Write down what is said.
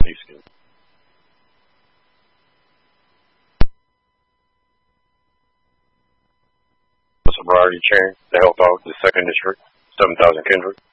skin. Sobriety chain to help out the 2nd District, 7,000 Kendrick.